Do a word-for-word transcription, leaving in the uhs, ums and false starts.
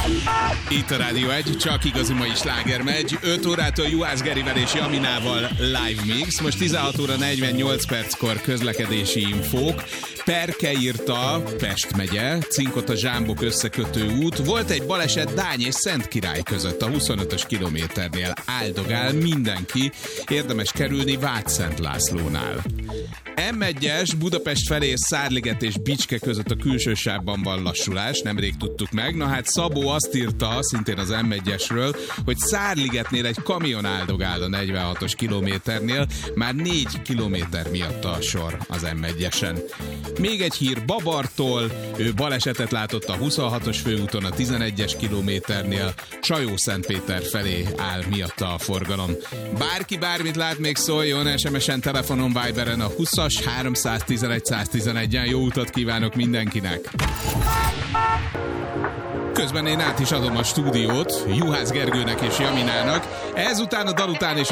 Itt a Rádió egy, csak igazi mai sláger megy. öt órától Juhász Gerivel és Jaminával live mix. Most tizenhat óra negyvennyolc perckor közlekedési infók. Perke írta, Pest megye, Cinkot a Zsámbok összekötő út. Volt egy baleset Dány és Szentkirály között, a huszonötös kilométernél. Áldogál mindenki, érdemes kerülni Vácszent Lászlónál. em egyes Budapest felé Szárliget és Bicske között a külső sávban van lassulás, nemrég tudtuk meg. Na hát Szabó azt írta, szintén az em egyesről, hogy Szárligetnél egy kamion áldogál a negyvenhatos kilométernél, már négy kilométer miatt a sor az em egyesen. Még egy hír Babartól, ő balesetet látott a huszonhatos főúton a tizenegyes kilométernél, Csajó-Szentpéter felé áll miatta a forgalom. Bárki bármit lát, még szóljon, es em esen, telefonon, Viberen a huszas háromszáztizenegy száztizenegyen. Jó utat kívánok mindenkinek! Közben én át is adom a stúdiót Juhász Gergőnek és Jaminának. Ezután a dal után és